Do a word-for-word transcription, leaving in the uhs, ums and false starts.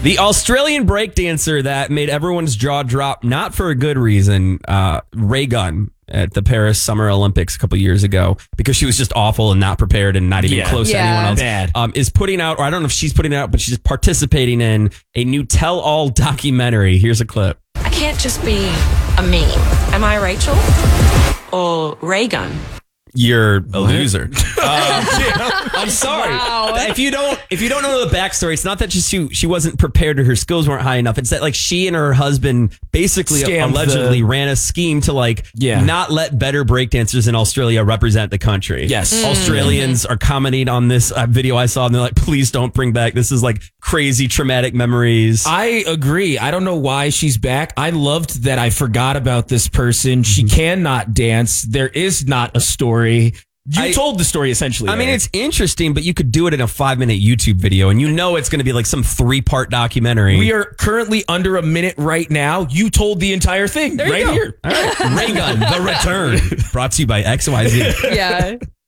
The Australian breakdancer that made everyone's jaw drop, not for a good reason, uh, Ray Gunn at the Paris Summer Olympics a couple years ago, because she was just awful and not prepared and not even Yeah. close Yeah. to anyone else, Bad. Um, is putting out, or I don't know if she's putting it out, but she's participating in a new tell-all documentary. Here's a clip. I can't just be a meme. Am I Rachel or Raygun? You're a loser. Um, I'm sorry. Wow. If you don't, if you don't know the backstory, it's not that just she she wasn't prepared or her skills weren't high enough. It's that like she and her husband basically Scammed allegedly the- ran a scheme to like Yeah. not let better breakdancers in Australia represent the country. Yes. Mm. Australians are commenting on this uh, video I saw, and they're like, "Please don't bring back. This is like crazy traumatic memories." I agree. I don't know why she's back. I loved that I forgot about this person. She cannot dance. There is not a story. You I- told the story essentially. I mean, Eric. it's interesting, but you could do it in a five minute YouTube video, and you know it's going to be like some three part documentary. We are currently under a minute right now. You told the entire thing There you right go. here. All right. Ray Gun, The Return, brought to you by X Y Z. Yeah.